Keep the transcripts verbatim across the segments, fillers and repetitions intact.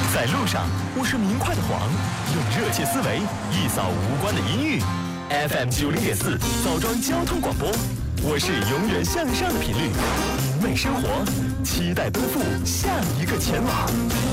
在路上，我是明快的黄，用热切思维一扫无关的阴郁。F M 九零点四枣庄交通广播，我是永远向上的频率，明媚生活，期待奔赴下一个前往。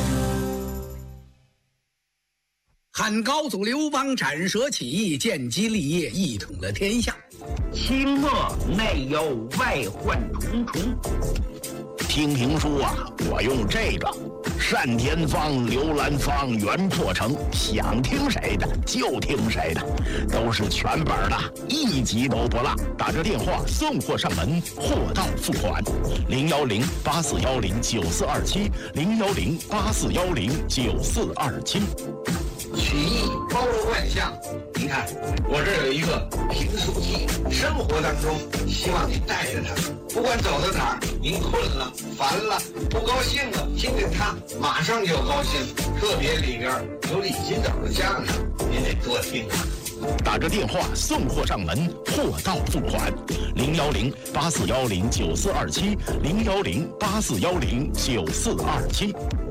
汉高祖刘邦斩蛇起义，建基立业，一统了天下。 清末内忧外患重重。 听评书啊，我用这个单田芳、刘兰芳、袁破城，想听谁的就听谁的，都是全本的，一集都不落。打着电话送货上门，货到付款。零幺零八四幺零九四二七，零幺零八四幺零九四二七。 曲艺包罗万象，您看我这儿有一个评书机，生活当中希望你带着它，不管走到哪儿，您困了、烦了、不高兴了，听听它，马上就高兴。特别里边有李金斗的相声，您得多听啊。 打着电话送货上门，货到付款。零幺零八四幺零九四二七，零幺零八四幺零九四二七。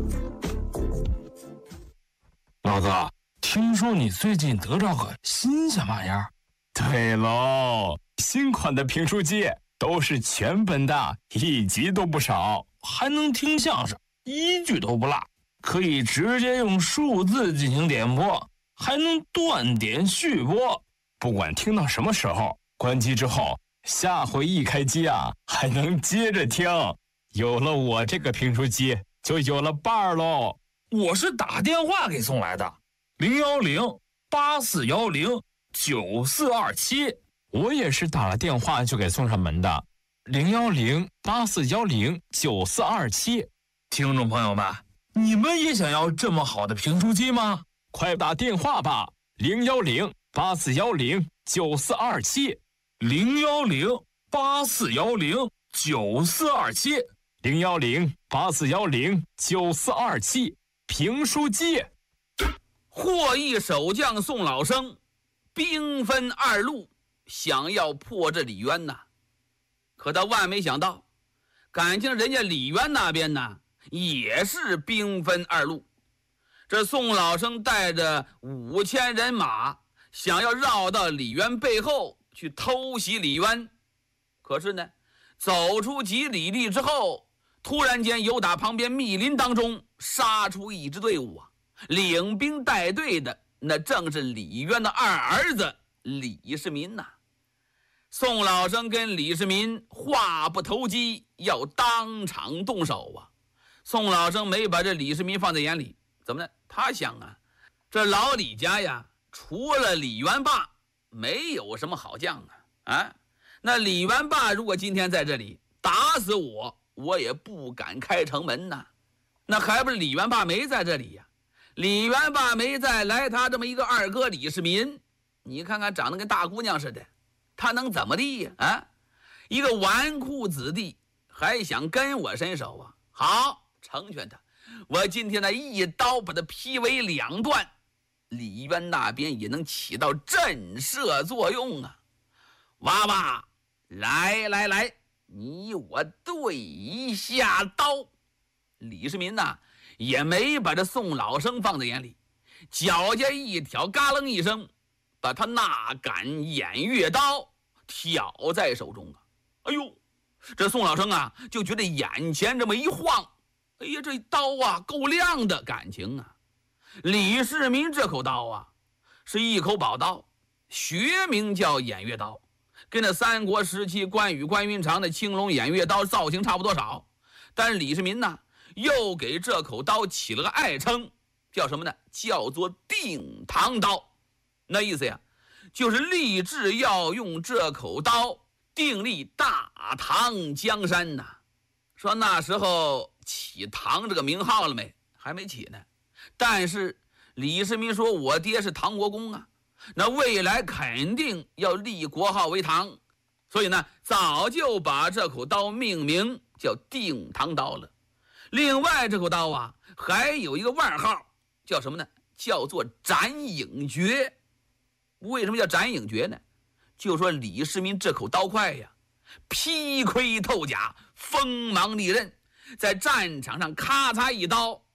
老子听说你最近得着个新鲜玩意儿？ 对喽，新款的评书机都是全本的，一集都不少， 还能听相声，一句都不落，可以直接用数字进行点播，还能断点续播。 不管听到什么时候，关机之后，下回一开机啊，还能接着听。有了我这个评书机，就有了伴儿喽。 我是打电话给送来的，零幺零八四幺零九四二七。 我也是打了电话就给送上门的，零幺零八四幺零九四二七。 听众朋友们，你们也想要这么好的评书机吗？ 快打电话吧，零幺零八四幺零九四二七， 零幺零八四幺零九四二七， 零幺零八四幺零九四二七。评书机。 获益守将宋老生兵分二路，想要破这李渊呐，可他万没想到，感情人家李渊那边呢也是兵分二路。这宋老生带着五千人马，想要绕到李渊背后去偷袭李渊，可是呢，走出几里地之后，突然间由打旁边密林当中杀出一支队伍啊，领兵带队的那正是李渊的二儿子李世民呐、啊。宋老生跟李世民话不投机，要当场动手啊。宋老生没把这李世民放在眼里，怎么呢？他想啊，这老李家呀，除了李元霸，没有什么好将啊啊！那李元霸如果今天在这里打死我，我也不敢开城门呐。那还不是李元霸没在这里呀、啊？李元霸没在，来他这么一个二哥李世民，你看看长得跟大姑娘似的，他能怎么地呀？啊，一个纨绔子弟还想跟我伸手啊？好，成全他，我今天呢一刀把他劈为两段，李渊那边也能起到震慑作用啊！娃娃，来来来，你我对一下刀。李世民呐，也没把这宋老生放在眼里，脚尖一挑，嘎楞一声，把他那杆偃月刀挑在手中啊！哎呦，这宋老生啊，就觉得眼前这么一晃，哎呀，这刀啊够亮的感情啊！李世民这口刀啊，是一口宝刀，学名叫偃月刀，跟那三国时期关羽关云长的青龙偃月刀造型差不多少，但是李世民呢，又给这口刀起了个爱称，叫什么呢？叫做定唐刀。那意思呀，就是立志要用这口刀订立大唐江山呐。说那时候起唐这个名号了没？还没起呢。但是李世民说，我爹是唐国公啊，那未来肯定要立国号为唐，所以呢，早就把这口刀命名叫定唐刀了。另外这口刀啊，还有一个外号，叫什么呢？叫做斩影诀。为什么叫斩影诀呢？就说李世民这口刀快呀，披盔透甲，锋芒利刃，在战场上咔嚓一刀，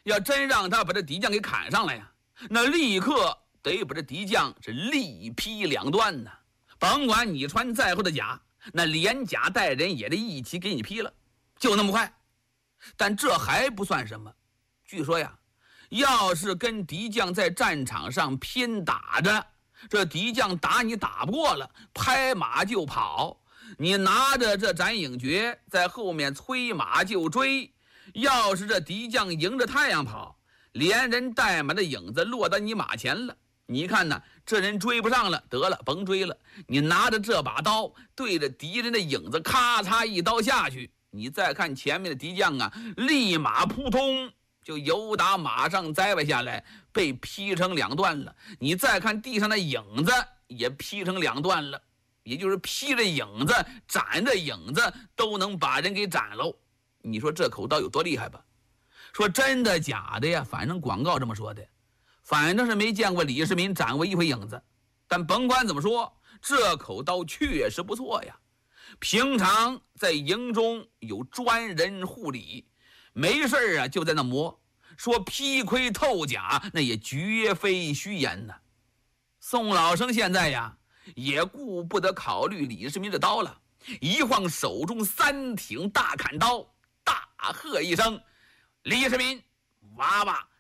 要真让他把这敌将给砍上来呀，那立刻得把这敌将是力劈两断呢。甭管你穿再厚的甲，那连甲带人也得一起给你劈了，就那么快。但这还不算什么，据说呀，要是跟敌将在战场上拼打着，这敌将打你打不过了，拍马就跑，你拿着这斩影诀在后面催马就追，要是这敌将迎着太阳跑，连人带马的影子落到你马前了，你看呢，这人追不上了，得了，甭追了，你拿着这把刀对着敌人的影子咔嚓一刀下去，你再看前面的敌将啊，立马扑通就由打马上栽了下来，被劈成两段了。你再看地上的影子也劈成两段了，也就是劈着影子斩着影子都能把人给斩喽。你说这口刀有多厉害吧？说真的假的呀，反正广告这么说的，反正是没见过李世民斩过一回影子。但甭管怎么说，这口刀确实不错呀。平常在营中有专人护理，没事啊就在那磨，说劈盔透甲那也绝非虚言呢。宋老生现在呀也顾不得考虑李世民的刀了，一晃手中三挺大砍刀，大喝一声：“李世民，娃娃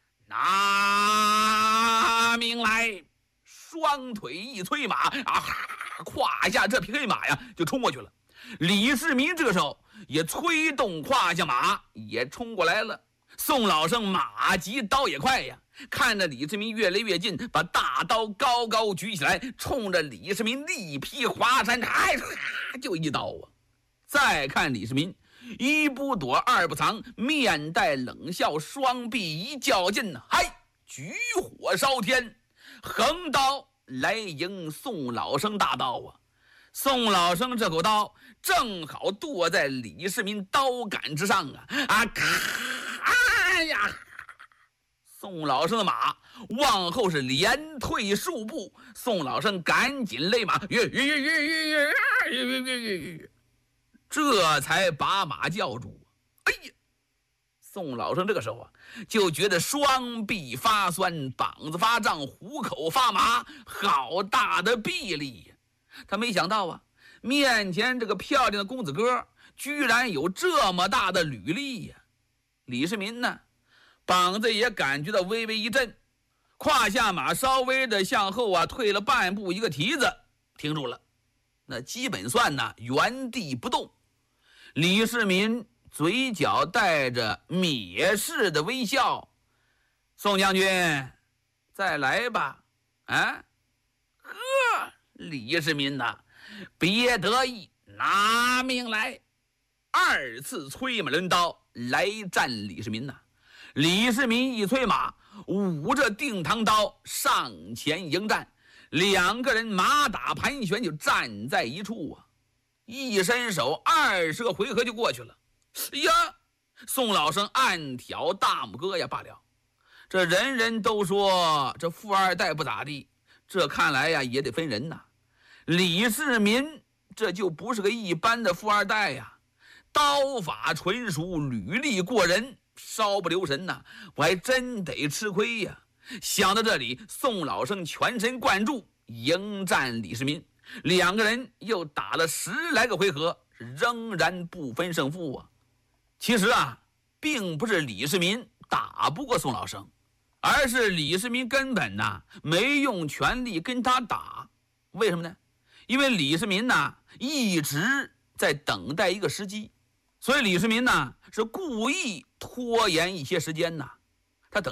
拿命来！”双腿一催马啊，胯下这匹黑马呀就冲过去了。李世民这时候也催动胯下马也冲过来了。宋老生马急刀也快呀，看着李世民越来越近，把大刀高高举起来，冲着李世民力劈华山，哎，就一刀啊！再看李世民一不躲二不藏，面带冷笑，双臂一较劲，嗨，举火烧天，横刀来迎宋老生大刀啊！宋老生这口刀正好剁在李世民刀杆之上啊！啊，咔！哎呀！宋老生的马往后是连退数步，宋老生赶紧勒马，跃跃跃跃跃跃跃跃跃跃，这才把马叫住。哎呀！宋老生这个时候啊，就觉得双臂发酸，膀子发胀，虎口发麻，好大的臂力呀！他没想到啊，面前这个漂亮的公子哥居然有这么大的履力呀！李世民呢，膀子也感觉到微微一震，胯下马稍微的向后啊退了半步，一个蹄子停住了，那基本算呢原地不动。李世民嘴角带着蔑视的微笑：“宋将军，再来吧。”啊，呵，李世民呐，别得意，拿命来！二次催马抡刀来战李世民呐。李世民一催马，舞着定唐刀上前迎战，两个人马打盘旋就站在一处啊，一伸手二十个回合就过去了。哎呀，宋老生暗挑大拇哥呀，罢了。这人人都说这富二代不咋地，这看来呀也得分人呐。李世民这就不是个一般的富二代呀，刀法纯熟，履历过人，稍不留神呐，我还真得吃亏呀。想到这里，宋老生全神贯注迎战李世民，两个人又打了十来个回合，仍然不分胜负啊。其实啊，并不是李世民打不过宋老生，而是李世民根本呐没用全力跟他打。为什么呢？因为李世民呐一直在等待一个时机，所以李世民呐是故意拖延一些时间呐。